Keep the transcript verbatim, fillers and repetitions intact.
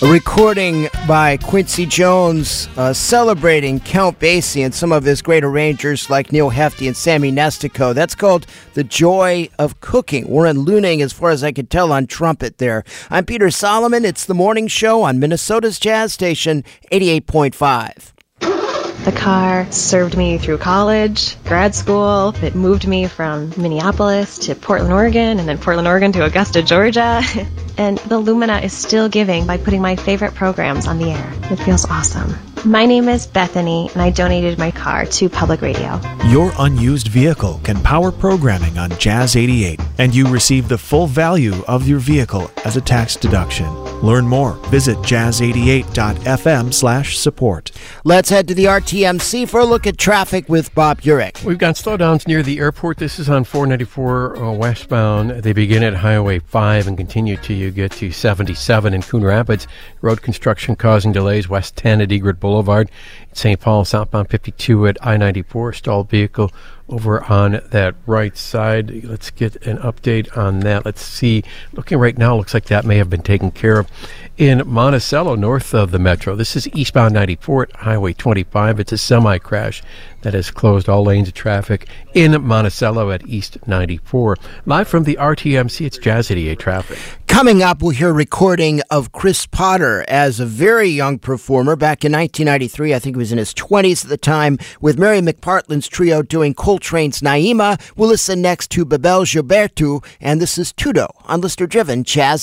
A recording by Quincy Jones uh, celebrating Count Basie and some of his great arrangers like Neil Hefti and Sammy Nestico. That's called The Joy of Cooking. Warren Looning, as far as I could tell, on trumpet there. I'm Peter Solomon. It's the morning show on Minnesota's Jazz Station, eighty-eight point five. The car served me through college, grad school. It moved me from Minneapolis to Portland, Oregon, and then Portland, Oregon to Augusta, Georgia. And the Lumina is still giving by putting my favorite programs on the air. It feels awesome. My name is Bethany, and I donated my car to Public Radio. Your unused vehicle can power programming on Jazz eighty-eight, and you receive the full value of your vehicle as a tax deduction. Learn more. Visit jazz eighty-eight dot f m slash support. Let's head to the R T M C for a look at traffic with Bob Urich. We've got slowdowns near the airport. This is on four ninety-four uh, westbound. They begin at Highway five and continue till you get to seventy-seven in Coon Rapids. Road construction causing delays west ten at Egret Boulevard. Saint Paul southbound fifty-two at I ninety-four. Stalled vehicle over on that right side. Let's get an update on that. Let's see. Looking right now, looks like that may have been taken care of in Monticello, north of the metro. This is eastbound ninety-four at Highway twenty-five. It's a semi-crash that has closed all lanes of traffic in Monticello at East ninety-four. Live from the R T M C, it's Jazz eighty-eight traffic. Coming up, we'll hear a recording of Chris Potter as a very young performer back in nineteen ninety-three. I think he was in his twenties at the time, with Mary McPartland's trio doing Coltrane's Naima. We'll listen next to Bebel Gilberto, and this is Tudo on Listener Driven Jazz